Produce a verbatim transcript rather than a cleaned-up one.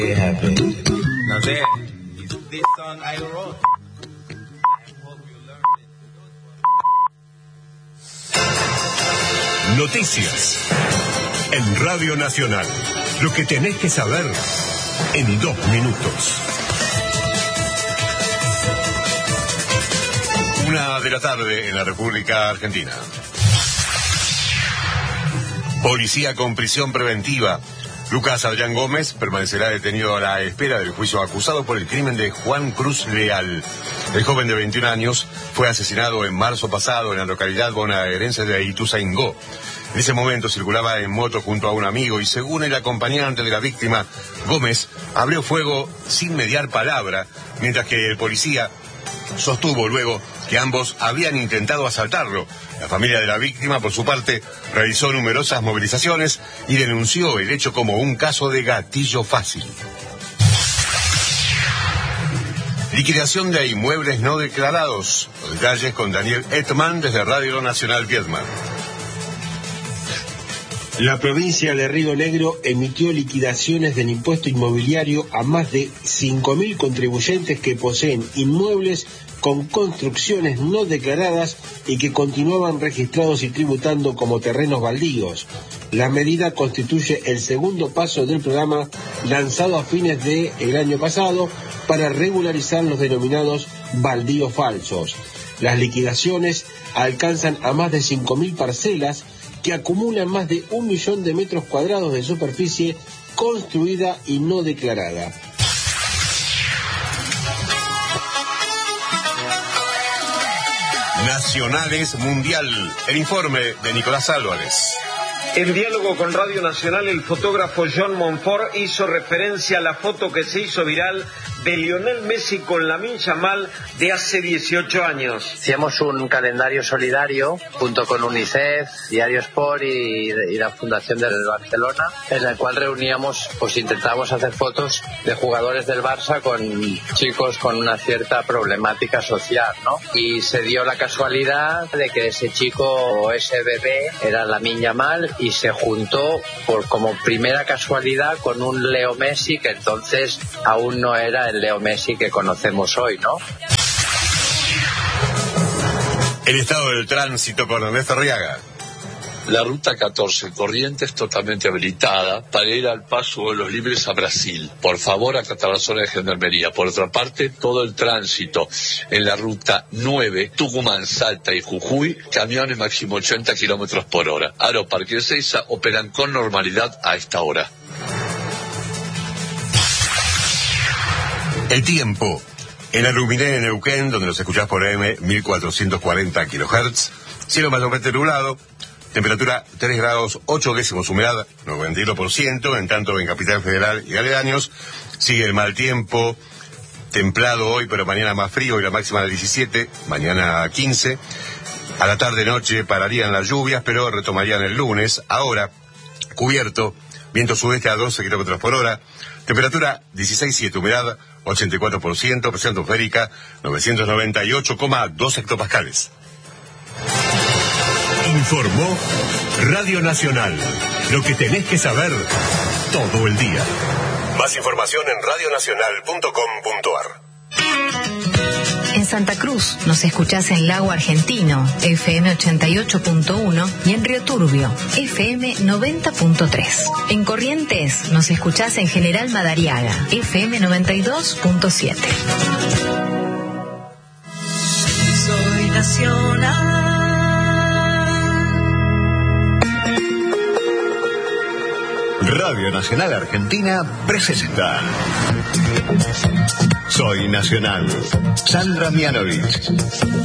It happened. Now there, is this song I wrote. I hope you learned it. Noticias en Radio Nacional. Lo que tenés que saber en dos minutos. Una de la tarde en la República Argentina. Policía con prisión preventiva. Lucas Adrián Gómez permanecerá detenido a la espera del juicio acusado por el crimen de Juan Cruz Leal. El joven de veintiún años fue asesinado en marzo pasado en la localidad bonaerense de Ituzaingó. En ese momento circulaba en moto junto a un amigo y, según el acompañante de la víctima, Gómez abrió fuego sin mediar palabra, mientras que el policía sostuvo luego que ambos habían intentado asaltarlo. La familia de la víctima, por su parte, realizó numerosas movilizaciones y denunció el hecho como un caso de gatillo fácil. Liquidación de inmuebles no declarados. Los detalles con Daniel Etman desde Radio Nacional Viedma. La provincia de Río Negro emitió liquidaciones del impuesto inmobiliario a más de cinco mil contribuyentes que poseen inmuebles con construcciones no declaradas y que continuaban registrados y tributando como terrenos baldíos. La medida constituye el segundo paso del programa lanzado a fines del año pasado para regularizar los denominados baldíos falsos. Las liquidaciones alcanzan a más de cinco mil parcelas que acumulan más de un millón de metros cuadrados de superficie construida y no declarada. Nacionales Mundial. El informe de Nicolás Álvarez. En diálogo con Radio Nacional, el fotógrafo John Monfort hizo referencia a la foto que se hizo viral de Lionel Messi con Lamine Yamal de hace dieciocho años. Hicimos un calendario solidario junto con UNICEF, Diario Sport y, y la Fundación del Barcelona, en el cual reuníamos, pues intentábamos hacer fotos de jugadores del Barça con chicos con una cierta problemática social, ¿no? Y se dio la casualidad de que ese chico o ese bebé era Lamine Yamal y se juntó por como primera casualidad con un Leo Messi que entonces aún no era el Leo Messi que conocemos hoy, ¿no? El estado del tránsito con Ernesto Arriaga. La ruta catorce Corrientes totalmente habilitada para ir al paso de los libres a Brasil. Por favor, acatar la zona de gendarmería. Por otra parte, todo el tránsito en la ruta nueve, Tucumán, Salta y Jujuy, camiones máximo ochenta kilómetros por hora. Aeroparque y Ezeiza operan con normalidad a esta hora. El tiempo. En la Luminé en Neuquén, donde nos escuchás por A M mil cuatrocientos cuarenta kilohertz, cielo mayormente nublado, temperatura tres grados ocho décimos, humedad noventa y uno por ciento, en tanto en Capital Federal y aledaños sigue el mal tiempo, templado hoy, pero mañana más frío y la máxima de diecisiete, mañana quince. A la tarde-noche pararían las lluvias, pero retomarían el lunes. Ahora, cubierto, viento sudeste a doce kilómetros por hora, temperatura dieciséis coma siete, humedad ochenta y cuatro por ciento, presión atmosférica novecientos noventa y ocho coma dos hectopascales. Informó Radio Nacional. Lo que tenés que saber todo el día. Más información en radio nacional punto com punto a r. En Santa Cruz nos escuchás en Lago Argentino, F M ochenta y ocho punto uno, y en Río Turbio, F M noventa punto tres. En Corrientes nos escuchás en General Madariaga, F M noventa y dos punto siete. Soy nacional. Radio Nacional Argentina presenta Soy Nacional. Sandra Mianovich.